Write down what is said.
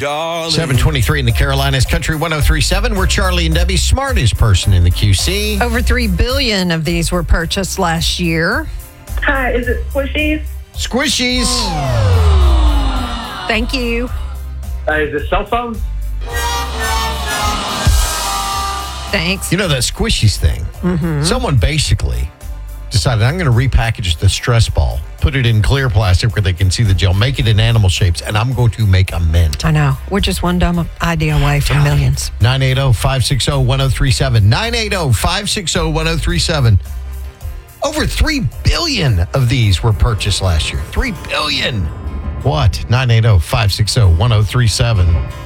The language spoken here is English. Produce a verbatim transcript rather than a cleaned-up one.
darling. seven twenty-three in the Carolinas, Country one oh three point seven. We're Charlie and Debbie, smartest person in the Q C. Over three billion of these were purchased last year. Hi, is it Squishies? Squishies. Thank you. Uh, is it cell phones? Thanks. You know that Squishies thing? Mm-hmm. Someone basically decided, I'm going to repackage the stress ball, put it in clear plastic where they can see the gel, make it in animal shapes, and I'm going to make a mint. I know. We're just one dumb idea away from millions. nine eight zero, five six zero, one zero three seven. nine eight zero, five six zero, one zero three seven. Over three billion of these were purchased last year. three billion. What? nine eight zero, five six zero, one zero three seven.